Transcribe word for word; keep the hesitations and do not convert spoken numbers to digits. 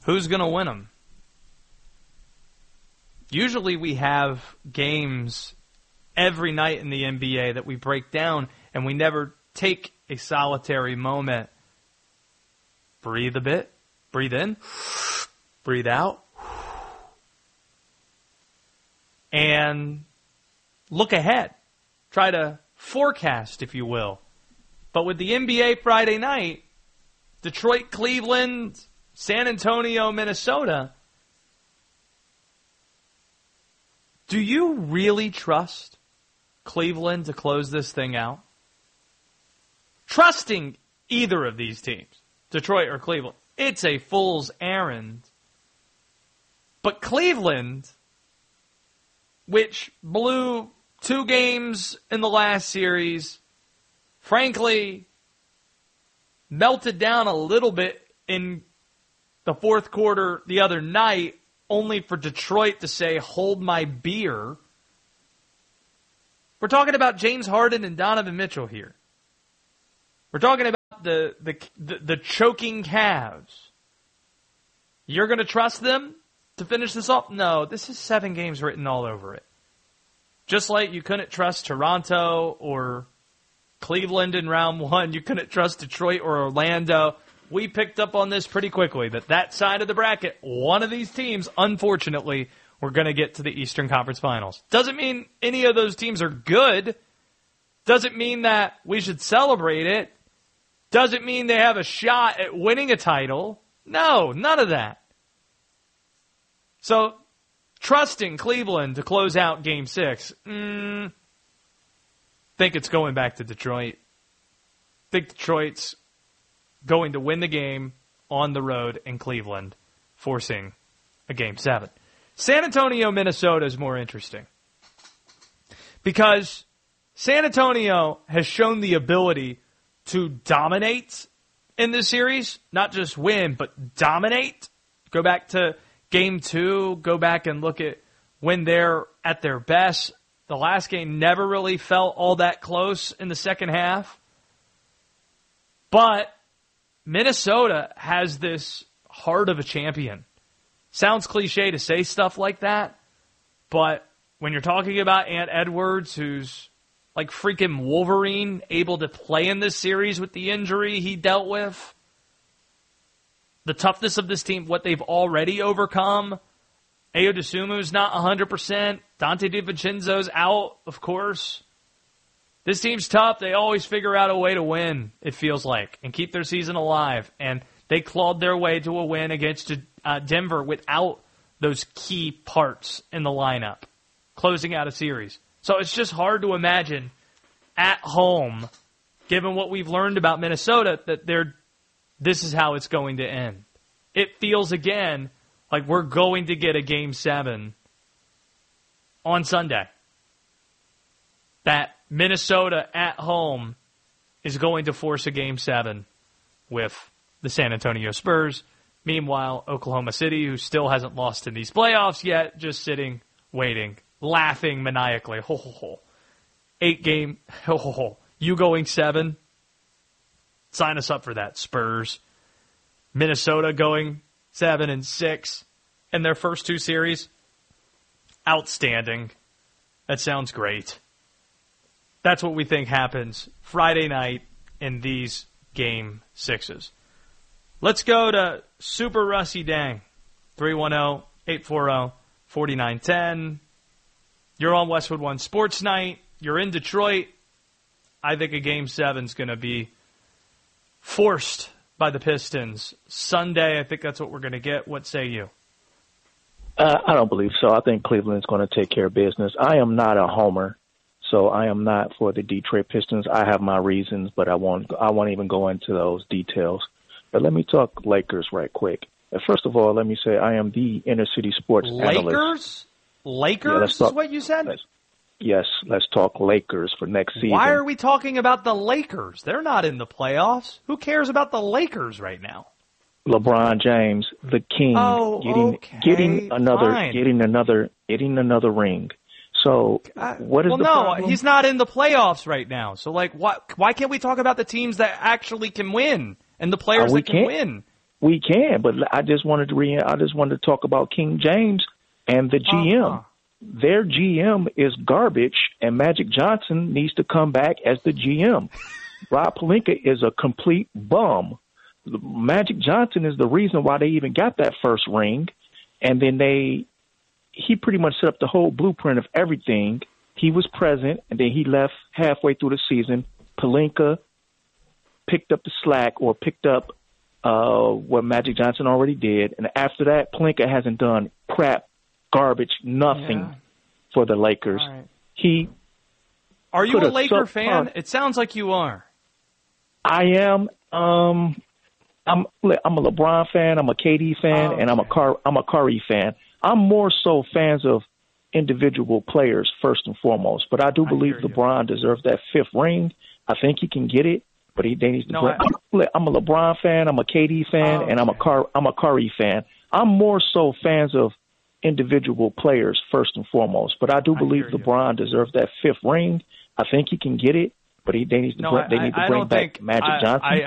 Who's going to win them? Usually we have games every night in the N B A that we break down, and we never take a solitary moment. Breathe a bit. Breathe in. Breathe out. And look ahead. Try to forecast, if you will. But with the N B A Friday night, Detroit, Cleveland, San Antonio, Minnesota, do you really trust Cleveland to close this thing out? Trusting either of these teams, Detroit or Cleveland, it's a fool's errand. But Cleveland, which blew two games in the last series, frankly, melted down a little bit in the fourth quarter the other night, only for Detroit to say, hold my beer. We're talking about James Harden and Donovan Mitchell here. We're talking about the the the, the choking Cavs. You're going to trust them to finish this off? No, this is seven games written all over it. Just like you couldn't trust Toronto or Cleveland in round one, you couldn't trust Detroit or Orlando. We picked up on this pretty quickly, that that side of the bracket, one of these teams, unfortunately, we're going to get to the Eastern Conference Finals. Doesn't mean any of those teams are good. Doesn't mean that we should celebrate it. Doesn't mean they have a shot at winning a title. No, none of that. So, trusting Cleveland to close out Game six, mm, think it's going back to Detroit. Think Detroit's going to win the game on the road in Cleveland, forcing a Game seven. San Antonio, Minnesota is more interesting because San Antonio has shown the ability to dominate in this series, not just win, but dominate. Go back to Game two, go back and look at when they're at their best. The last game never really felt all that close in the second half. But Minnesota has this heart of a champion. Sounds cliche to say stuff like that, but when you're talking about Ant Edwards, who's like freaking Wolverine, able to play in this series with the injury he dealt with, the toughness of this team, what they've already overcome, Ayo Dosunmu's not one hundred percent, Dante DiVincenzo's out, of course. This team's tough. They always figure out a way to win, it feels like, and keep their season alive. And they clawed their way to a win against uh, Denver without those key parts in the lineup, closing out a series. So it's just hard to imagine at home, given what we've learned about Minnesota, that they're, this is how it's going to end. It feels, again, like we're going to get a Game seven on Sunday. That Minnesota at home is going to force a Game seven with the San Antonio Spurs. Meanwhile, Oklahoma City, who still hasn't lost in these playoffs yet, just sitting, waiting, laughing maniacally. Ho, ho, ho. Eight game, ho, ho, ho. You going seven? Sign us up for that, Spurs. Minnesota going seven and six in their first two series. Outstanding. That sounds great. That's what we think happens Friday night in these Game Sixes. Let's go to Super Rusty Dang. three one zero, eight four zero, four nine one zero. You're on Westwood One Sports Night. You're in Detroit. I think a Game seven is going to be forced by the Pistons. Sunday, I think that's what we're going to get. What say you? Uh, I don't believe so. I think Cleveland's going to take care of business. I am not a homer, so I am not for the Detroit Pistons. I have my reasons, but I won't, I won't even go into those details. But let me talk Lakers right quick. Uh, First of all, let me say I am the inner city sports Lakers? analyst. Lakers? Yeah, Lakers talk, is what you said? Let's, yes, let's talk Lakers for next season. Why are we talking about the Lakers? They're not in the playoffs. Who cares about the Lakers right now? LeBron James, the king, oh, getting okay, getting another fine. getting another getting another ring. So what is well, the no, problem? he's not in the playoffs right now. So, like, why, why can't we talk about the teams that actually can win and the players Uh, we that can can't. win? We can, but I just wanted to re- I just wanted to talk about King James and the G M. Uh-huh. Their G M is garbage, and Magic Johnson needs to come back as the G M. Rob Pelinka is a complete bum. Magic Johnson is the reason why they even got that first ring, and then they he pretty much set up the whole blueprint of everything. He was present, and then he left halfway through the season. Pelinka picked up the slack or picked up uh, what Magic Johnson already did, and after that, Pelinka hasn't done crap, garbage, nothing yeah. for the Lakers. Right. He Are you a Laker fan? It sounds like you are. I am. Um, I'm. I'm a LeBron fan. I'm a K D fan, oh, okay. and I'm a Car. I'm a Curry fan. I'm more so fans of individual players first and foremost. But I do believe I LeBron deserves that fifth ring. I think he can get it, but he they needs to. No, bring, I, I'm a LeBron fan. I'm a K D fan, oh, and I'm a Car. I'm a Curry fan. I'm more so fans of individual players first and foremost. But I do believe I LeBron deserves that fifth ring. I think he can get it, but he they need to no, bring, I, they need to I bring don't back think, Magic I, Johnson. I,